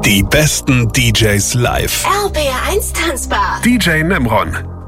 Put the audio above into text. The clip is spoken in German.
Die besten DJs live. RPR 1 Tanzbar. DJ Nimron.